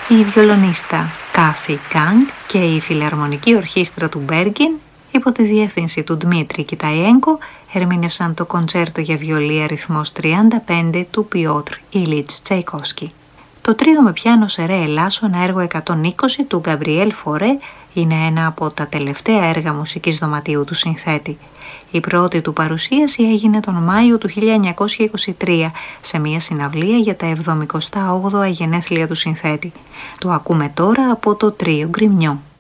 Η βιολονίστα Κάθι Κάνγκ και η φιλαρμονική ορχήστρα του Μπέργκιν υπό τη διεύθυνση του Ντμίτρη Κιταϊένκο ερμήνευσαν το κοντσέρτο για βιολί αριθμός 35 του Πιότρ Ιλίτς Τσαϊκόσκι. Το τρίο με πιάνο σερέ Ελλάσσο, ένα έργο 120 του Γκαμπριέλ Φορέ, είναι ένα από τα τελευταία έργα μουσικής δωματίου του συνθέτη. Η πρώτη του παρουσίαση έγινε τον Μάιο του 1923 σε μια συναυλία για τα 78 γενέθλια του συνθέτη. Το ακούμε τώρα από το τρίο Γκριμιό.